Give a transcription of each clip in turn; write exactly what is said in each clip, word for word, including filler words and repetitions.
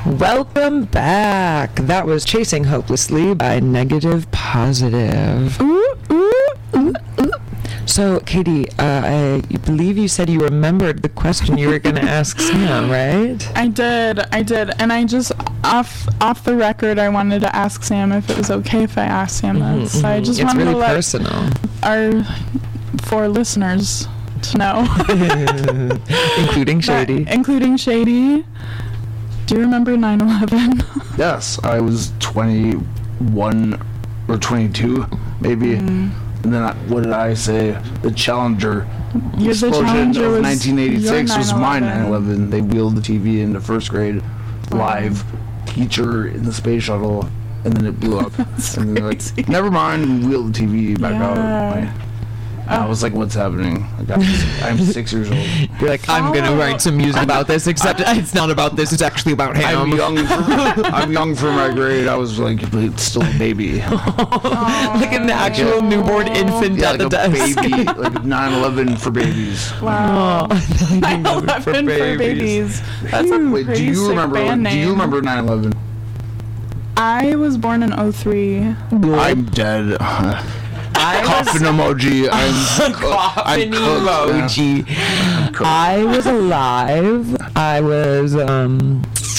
Welcome back. That was Chasing Hopelessly by Negative Positive. Ooh, ooh, ooh, ooh. So, Katie, uh, I believe you said you remembered the question you were going to ask Sam, right? I did, I did, and I just off off the record, I wanted to ask Sam if it was okay if I asked Sam Mm-hmm, that. So I just it's wanted really to let personal. our four listeners to know, including Shady, that, including Shady. Do you remember nine eleven? Yes, I was twenty-one or twenty-two, maybe. Mm. And then, I, what did I say? The Challenger You're explosion the Challenger of was nineteen eighty-six was my nine eleven. They wheeled the T V into first grade, live, teacher in the space shuttle, and then it blew up. And they're like, never mind, and wheeled the T V back yeah. out. My, Uh, I was like, what's happening? Like, I'm, I'm six years old. You're like, I'm oh. going to write some music about this, except it's not about this, it's actually about him. I'm young for, I'm young for my grade. I was like, still a baby. Like an actual yeah. newborn infant yeah, at like the a desk. baby, like nine eleven for babies. Wow. Oh, nine eleven for babies. For babies. That's a Wait, pretty do you sick remember, band name. Do you remember nine eleven? I was born in oh three. I'm dead. I coffin emoji. I'm coffin I'm emoji. I was alive. I was um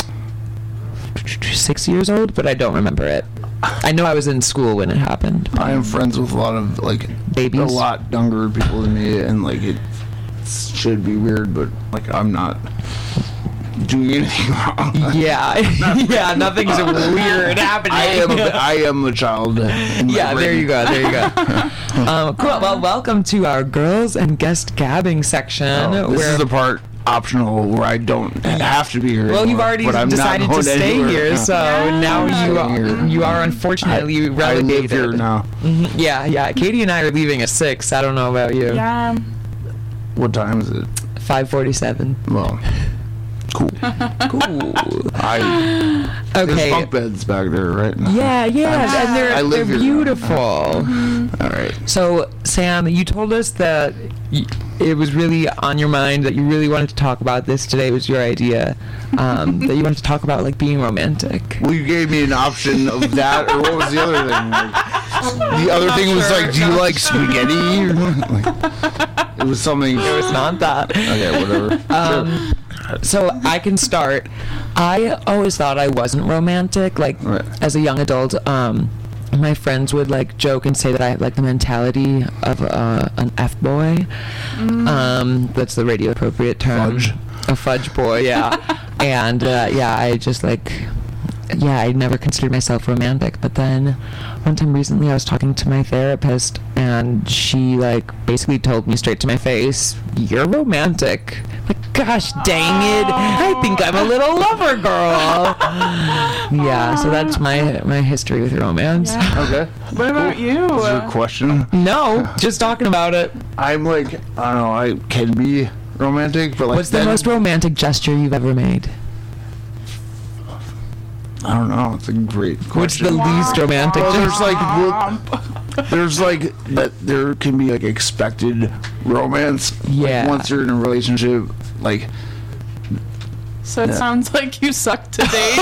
six years old, but I don't remember it. I know I was in school when it happened. I am friends with a lot of like babies, a lot younger people than me, and like it should be weird, but like I'm not doing anything wrong. Yeah, yeah, nothing's weird happening. I am, a, I am a child. Yeah, there you go, there you go. um, cool. Well, welcome to our girls and guest gabbing section. Oh, this where is the part optional where I don't have to be here. Well, anymore, you've already decided to stay anywhere. here, so yeah. now you are, you are unfortunately I, relegated. I live here now. Mm-hmm. Yeah, yeah. Katie and I are leaving at six. I don't know about you. Yeah. What time is it? Five forty-seven. Well. Cool. Cool. I, okay. There's bunk beds back there, right? Yeah, yeah, and they're they're beautiful. Mm-hmm. All right. So, Sam, you told us that y- it was really on your mind, that you really wanted to talk about this today. Was your idea um, that you wanted to talk about like being romantic? Well, you gave me an option of that, or what was the other thing? Like, the other thing was like, do you like spaghetti? Like, it was something. It was not that. Okay, whatever. Um, sure. So I can start. I always thought I wasn't romantic. Like right. as a young adult, um, my friends would like joke and say that I had like the mentality of uh, an F boy. Mm. Um, that's the radio appropriate term. Fudge. A fudge boy, yeah. And uh, yeah, I just like. Yeah, I never considered myself romantic, but then one time recently I was talking to my therapist and she like basically told me straight to my face, "You're romantic." Like, gosh dang it, I think I'm a little lover girl. Yeah, so that's my my history with romance. Yeah. Okay. What about you? Is there a question? No, just talking about it. I'm like, I don't know, I can be romantic, but like what's the then, most romantic gesture you've ever made? I don't know. It's a great question. What's the least romantic well, gesture? there's like, well, there's like that. There can be like expected romance. Yeah. Like once you're in a relationship, like. So it yeah. sounds like you suck to date.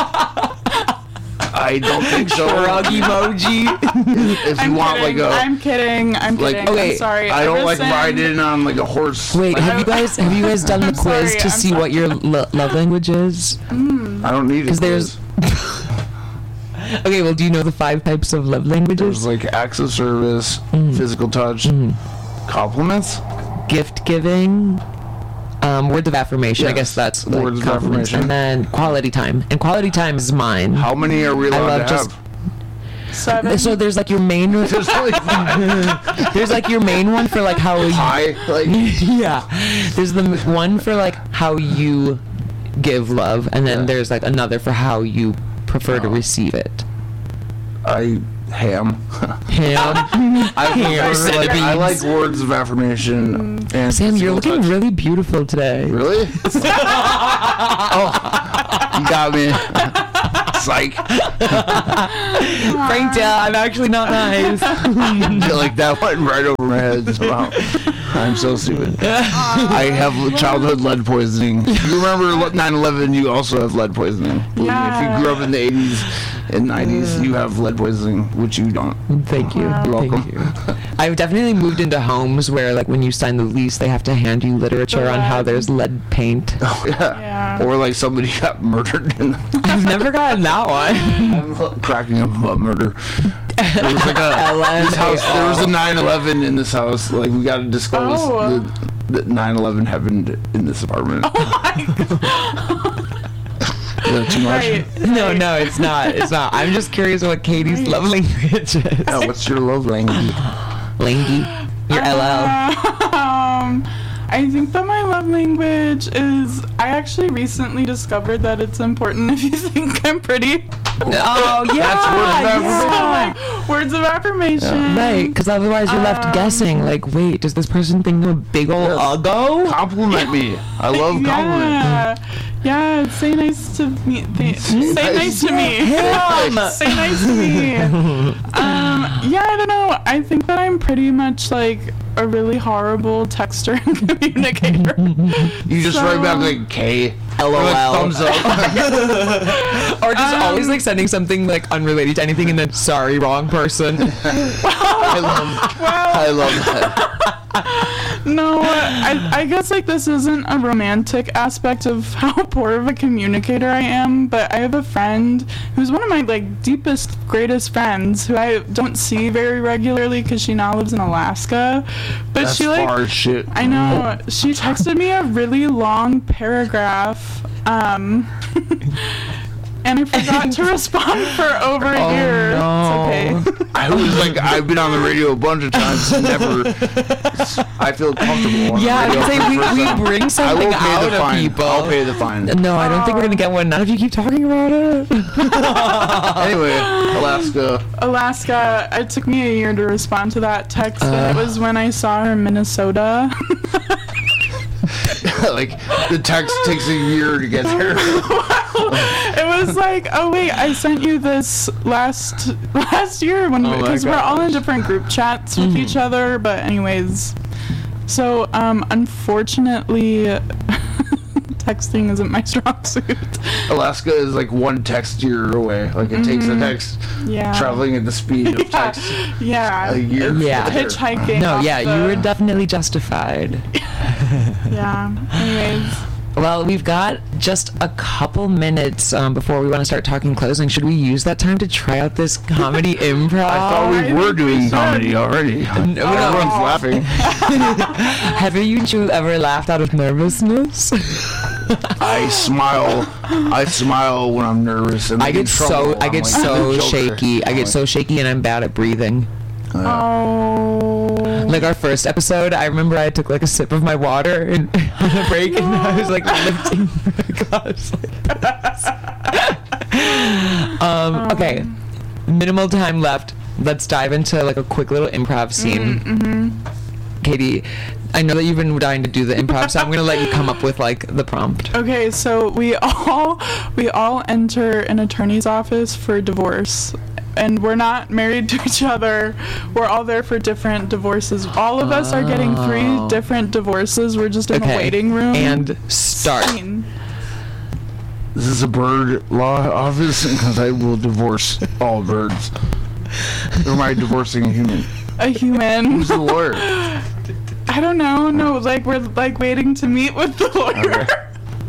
I don't think so. Shrug emoji. If you I'm want kidding, like a. I'm kidding. I'm like, kidding. Okay. I'm sorry. I don't Listen. like riding on like a horse. Wait, like, have you guys have you guys done the I'm quiz sorry, to I'm see sorry. what your lo- love language is? Mm. I don't need it. Because there's. Okay, well, do you know the five types of love languages? There's like acts of service, mm. physical touch, mm. compliments, gift giving, um, words of affirmation. Yes. I guess that's like words of compliments. affirmation, and then quality time. And quality time is mine. How many are we allowed I love to just. have? Seven. So there's like your main. There's like your main one for like how. Hi. Like. Yeah. There's the one for like how you give love, and then yeah. there's like another for how you prefer oh. to receive it. I ham. Ham. I, ham. Like, I like words of affirmation. Mm. And Sam, you're looking touch. really beautiful today. Really? Oh, you got me. Psych. Pranked ya. I'm actually not nice. Like that went right over my head. Wow. I'm so stupid. I have childhood lead poisoning. You remember nine eleven? You also have lead poisoning. Believe Yeah. me, if you grew up in the eighties and nineties, you have lead poisoning, which you don't. Thank you. Wow. You're welcome. Thank you. I've definitely moved into homes where, like, when you sign the lease, they have to hand you literature on how lead. there's lead paint. Oh, yeah. Yeah. Or like somebody got murdered. In I've never gotten that one. I'm cracking up about murder. There was like a this house. There was a nine eleven in this house. Like we got to disclose Oh. that nine eleven happened in this apartment. Oh my god. Is that too much? Right. No, no, it's not. It's not. I'm just curious what Katie's Right. love language is. Yeah, what's your love language? Langy. Your L L. Um, I think that my love language is. I actually recently discovered that it's important if you think I'm pretty. Oh, yeah. That's words of affirmation. yeah. Like, words of affirmation. Right, because otherwise you're left Um, guessing. Like, wait, does this person think I'm a big ol' Yes. uggo? Compliment me. I love compliments. Yeah. Yeah. Say nice to me. Th- say nice to me. Him. Say nice to me. Um, yeah, I don't know. I think that I'm pretty much like a really horrible texter and communicator. You just So- write back like K. LOL. Or, like, thumbs up. Or just Um, always like sending something like unrelated to anything and then sorry, wrong person. I love. I love that. No, I, I guess like this isn't a romantic aspect of how poor of a communicator I am, but I have a friend who's one of my like deepest, greatest friends who I don't see very regularly because she now lives in Alaska. But That's she like, far as shit. I know, she texted me a really long paragraph, um, and I forgot to respond for over a Oh, year. no. It's okay. I was like, I've been on the radio a bunch of times. Never. I feel comfortable. On Yeah, I the would radio say for we, the first we time. bring I something will pay out the of fine. people. I'll pay the fine. No, I don't think we're gonna get one. Not if you keep talking about it. Anyway, Alaska. Alaska, it took me a year to respond to that text, and it Uh. was when I saw her in Minnesota. Like the text takes a year to get there. It was like, oh wait, I sent you this last last year when Oh my because we're all in gosh. different group chats with each other. But anyways, so um, unfortunately, texting isn't my strong suit. Alaska is like one text year away. Like it takes a text Yeah. traveling at the speed of Yeah. text Yeah. a year. Yeah. Hitchhiking. No, off yeah, you the- were definitely justified. Yeah. Anyways. Well, we've got just a couple minutes um, before we want to start talking closing. Should we use that time to try out this comedy improv? I thought we I were think we doing should. comedy already. no. Everyone's laughing. Have you two ever laughed out of nervousness? I smile. I smile when I'm nervous. And I in get trouble. so I I'm get like so the Joker. shaky. I I'm get like, so shaky, and I'm bad at breathing. uh, Oh. Like our first episode, I remember I took like a sip of my water and on a break, and I was like lifting the glass. Like this. um, okay, minimal time left. Let's dive into like a quick little improv scene. Mm-hmm. Katie, I know that you've been dying to do the improv, so I'm gonna let you come up with like the prompt. Okay, so we all we all enter an attorney's office for divorce. And we're not married to each other. We're all there for different divorces. All of us are getting three Oh. different divorces. We're just in the Okay, waiting room. and start. Scene. This is a bird law office because I will divorce all birds. Or am I divorcing a human? A human. Who's the lawyer? I don't know. No, like we're like waiting to meet with the lawyer. Okay.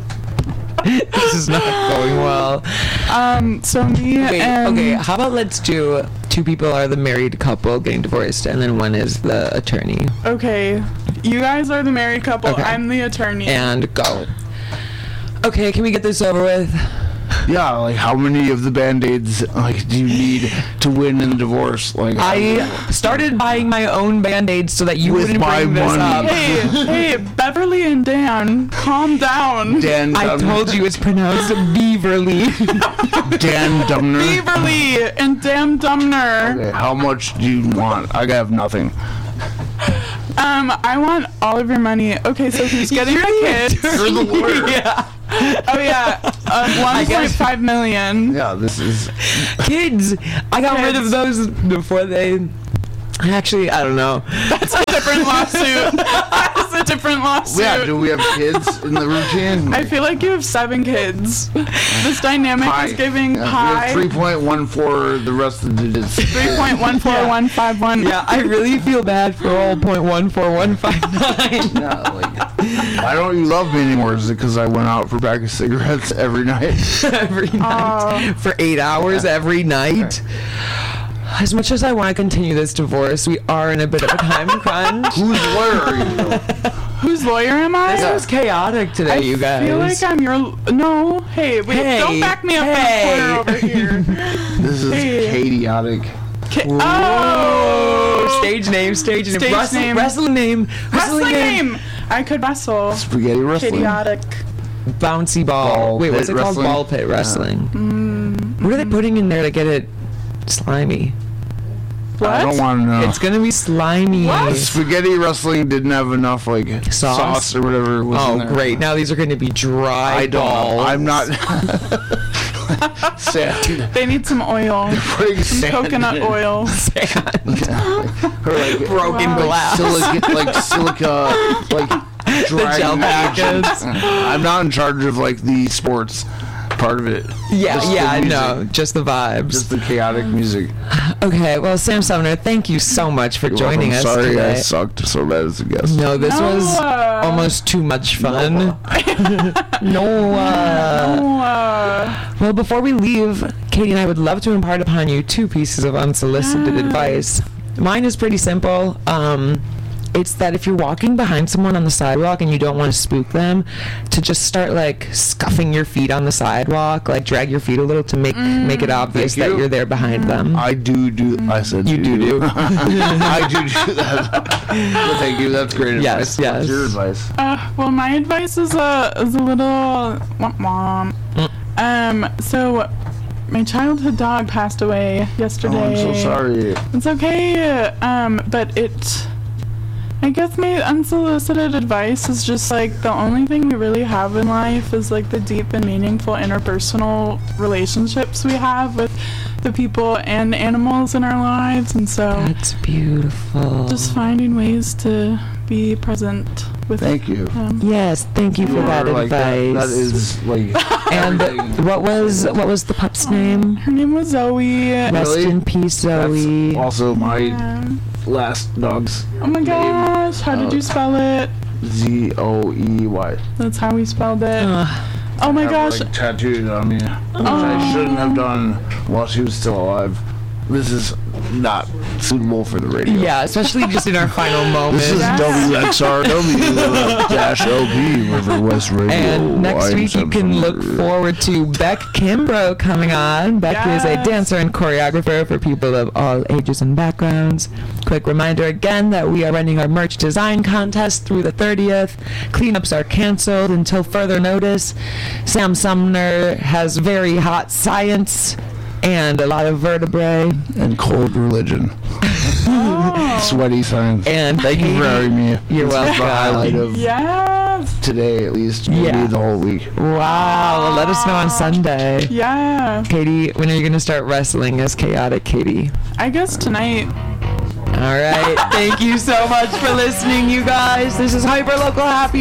This is not going well. Um. So me Wait, and okay, how about let's do two people are the married couple getting divorced, and then one is the attorney. Okay, you guys are the married couple. Okay. I'm the attorney. And go. Okay, can we get this over with? Yeah, like how many of the band-aids like do you need to win in the divorce? Like I started buying my own band-aids so that you With wouldn't my bring this money. up. Hey, hey, Beverly and Dan, calm down. Dan I Dumner. told you it's pronounced Beaverly. Dan Dumner. Beverly and Dan Dumner. Okay, how much do you want? I have nothing. Um, I want all of your money. Okay, so who's getting the kids? You're the lawyer. Yeah. Oh yeah. Uh, one point five million. Yeah, this is Kids. I got rid of Kids. those before they. Actually, I don't know. That's a different lawsuit. That's a different lawsuit. yeah. Do we have kids in the routine? I feel like you have seven kids. This dynamic Pi. is giving Yeah, pi. three point one four. The rest of the digits. three point one four one five one. Yeah, I really feel bad for all point one four one five nine. Yeah, like, why don't you love me anymore? Is it because I went out for a pack of cigarettes every night? Every night for eight hours every night. As much as I want to continue this divorce, we are in a bit of a time crunch. Whose lawyer are you? Whose lawyer am I? This was chaotic today, I you guys. feel like I'm your. No, hey, wait, Hey, don't back me up hey. in the corner over here. This is Hey. chaotic. Ki- Oh, oh, stage name, stage name, Stage wrestling, name. wrestling name, wrestling name. I could wrestle. Spaghetti wrestling. Chaotic. bouncy ball. Ball Wait, what's pit it called? wrestling? Ball pit wrestling. Mm, What are they putting in there to get it slimy? what? I don't want to know. It's gonna be slimy. What? Spaghetti wrestling didn't have enough like Sauce? sauce, or whatever was in Oh, there. great! Now these are going to be dry I don't know. balls. I'm not. Sand. They need some oil. Putting Some sand coconut in. oil. Sand. Or like Broken Wow. glass. Silica, like silica, like The gel dragging agents. packets. I'm not in charge of like the sports part of it. Yeah, Just the yeah, music. no, just the vibes. Just the chaotic music. Okay, well, Sam Sumner, thank you so much for joining I'm us sorry today. I sucked so bad as a guest. No, this No, was uh, almost too much fun. No. uh, Oh, uh, Well, before we leave, Katie and I would love to impart upon you two pieces of unsolicited Yeah. advice. Mine is pretty simple. Um, it's that if you're walking behind someone on the sidewalk and you don't want to spook them, to just start like scuffing your feet on the sidewalk, like drag your feet a little to make make it obvious Thank that you. you're there behind them. I do do. I said You do do. I do do that. But thank you. That's great Yes, advice. yes. What's your advice? uh, well, my advice is a is a little womp womp. Um, so my childhood dog passed away yesterday. Oh, I'm so sorry. It's okay. Um, but it. I guess my unsolicited advice is just like the only thing we really have in life is like the deep and meaningful interpersonal relationships we have with the people and animals in our lives, and so That's beautiful. just finding ways to be present with Thank you. them. Yes, thank you for You that are like advice. That, that is like. And everything. what was what was the pup's name? Her name was Zoe. Rest Really? in peace, Zoe. That's also my Um, last dog's oh my gosh, how did you spell it? Z O E Y. That's how we spelled it. Ugh. Oh my Have, gosh. like, tattooed on me, which I shouldn't have done while she was still alive. This is not suitable for the radio. Yeah, especially just in our final moments. This is Yes. W X R W dash O P River West Radio. And next I'm week you can Samson look River. forward to Beck Kimbrough coming on. Beck is a Yes. dancer and choreographer for people of all ages and backgrounds. Quick reminder again that we are running our merch design contest through the thirtieth. Cleanups are canceled until further notice. Sam Sumner has very hot science and a lot of vertebrae. and cold religion. Oh. Sweaty science. And Thank you for having me. You're This is welcome. the highlight of Yes. today, at least. Maybe Yeah. the whole week. Wow, well, let us know on Sunday. Yeah. Katie, when are you going to start wrestling as Chaotic Katie? I guess tonight. All right. Thank you so much for listening, you guys. This is Hyper Local Happy